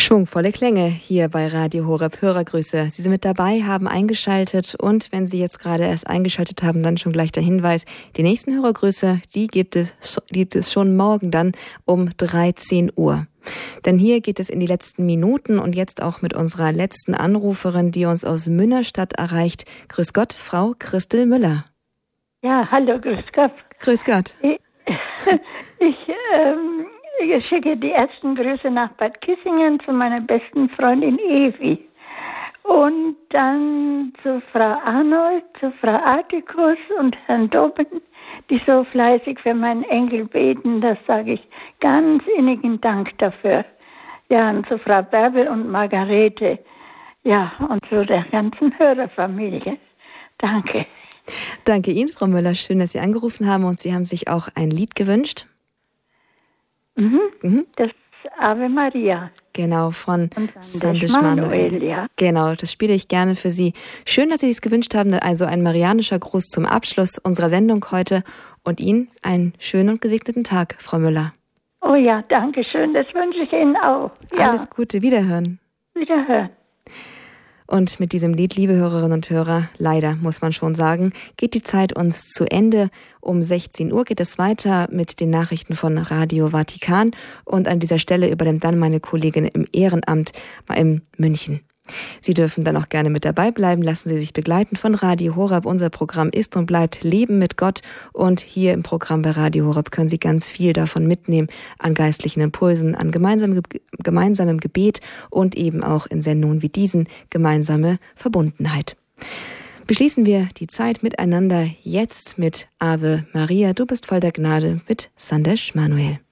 Schwungvolle Klänge hier bei Radio Horeb. Hörergrüße. Sie sind mit dabei, haben eingeschaltet und wenn Sie jetzt gerade erst eingeschaltet haben, dann schon gleich der Hinweis, die nächsten Hörergrüße, die gibt es schon morgen dann um 13 Uhr. Denn hier geht es in die letzten Minuten und jetzt auch mit unserer letzten Anruferin, die uns aus Münnerstadt erreicht. Grüß Gott, Frau Christel Müller. Ja, hallo, grüß Gott. Grüß Gott. Ich schicke die ersten Grüße nach Bad Kissingen zu meiner besten Freundin Evi. Und dann zu Frau Arnold, zu Frau Artikus und Herrn Doben, die so fleißig für meinen Enkel beten. Das sage ich ganz innigen Dank dafür. Ja, und zu Frau Bärbel und Margarete. Ja, und zu der ganzen Hörerfamilie. Danke. Danke Ihnen, Frau Müller. Schön, dass Sie angerufen haben und Sie haben sich auch ein Lied gewünscht. Das Ave Maria. Genau, von Sandesh Manuel. Ja. Genau, das spiele ich gerne für Sie. Schön, dass Sie es gewünscht haben. Also ein marianischer Gruß zum Abschluss unserer Sendung heute. Und Ihnen einen schönen und gesegneten Tag, Frau Müller. Oh ja, danke schön. Das wünsche ich Ihnen auch. Ja. Alles Gute, Wiederhören. Wiederhören. Und mit diesem Lied, liebe Hörerinnen und Hörer, leider muss man schon sagen, geht die Zeit uns zu Ende. Um 16 Uhr geht es weiter mit den Nachrichten von Radio Vatikan. Und an dieser Stelle übernimmt dann meine Kollegin im Ehrenamt in München. Sie dürfen dann auch gerne mit dabei bleiben. Lassen Sie sich begleiten von Radio Horeb. Unser Programm ist und bleibt Leben mit Gott. Und hier im Programm bei Radio Horeb können Sie ganz viel davon mitnehmen an geistlichen Impulsen, an gemeinsamem Gebet und eben auch in Sendungen wie diesen gemeinsame Verbundenheit. Beschließen wir die Zeit miteinander jetzt mit Ave Maria, du bist voll der Gnade mit Sandesh Manuel.